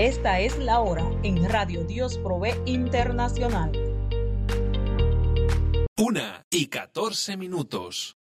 Esta es la hora en Radio Dios Provee Internacional. 1:14.